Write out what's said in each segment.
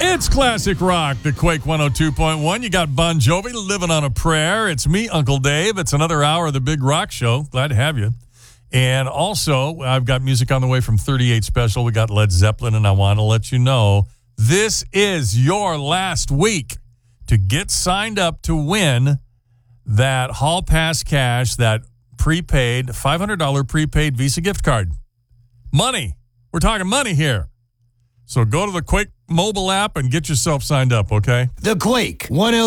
It's Classic Rock, the Quake 102.1. You got Bon Jovi, Living on a Prayer. It's me, Uncle Dave. It's another hour of the Big Rock Show. Glad to have you. And also, I've got music on the way from 38 Special. We got Led Zeppelin, and I want to let you know this is your last week to get signed up to win that Hall Pass cash, that prepaid, $500 prepaid Visa gift card. Money. We're talking money here. So go to the Quake mobile app and get yourself signed up, okay? The Quake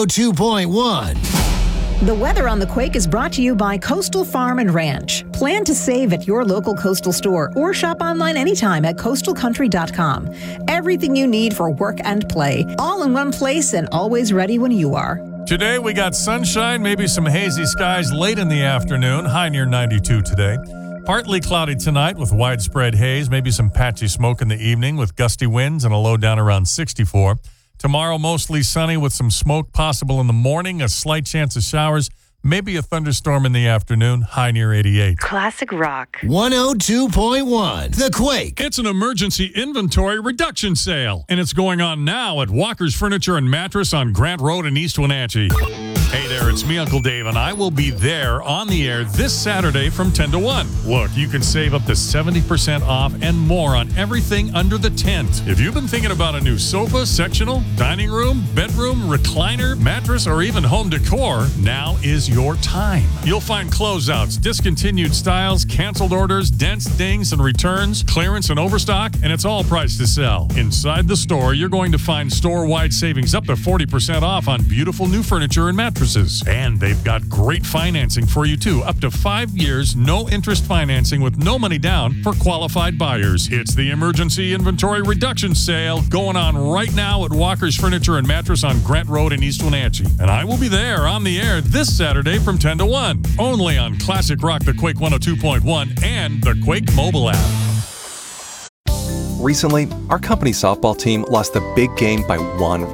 102.1. The weather on the Quake is brought to you by Coastal Farm and Ranch. Plan to save at your local Coastal store or shop online anytime at coastalcountry.com. Everything you need for work and play, all in one place and always ready when you are. Today we got sunshine, maybe some hazy skies late in the afternoon, high near 92 today. Partly cloudy tonight with widespread haze, maybe some patchy smoke in the evening with gusty winds and a low down around 64. Tomorrow, mostly sunny with some smoke possible in the morning, a slight chance of showers, maybe a thunderstorm in the afternoon, high near 88. Classic Rock 102.1. The Quake. It's an emergency inventory reduction sale, and it's going on now at Walker's Furniture and Mattress on Grant Road in East Wenatchee. Hey there, it's me, Uncle Dave, and I will be there on the air this Saturday from 10 to 1. Look, you can save up to 70% off and more on everything under the tent. If you've been thinking about a new sofa, sectional, dining room, bedroom, recliner, mattress, or even home decor, now is your time. You'll find closeouts, discontinued styles, canceled orders, dents, dings, and returns, clearance and overstock, and it's all priced to sell. Inside the store, you're going to find store-wide savings up to 40% off on beautiful new furniture and mattresses. And they've got great financing for you, too. Up to 5 years, no interest financing with no money down for qualified buyers. It's the emergency inventory reduction sale going on right now at Walker's Furniture and Mattress on Grant Road in East Wenatchee. And I will be there on the air this Saturday from 10 to 1. Only on Classic Rock, the Quake 102.1 and the Quake mobile app. Recently, our company softball team lost the big game by 1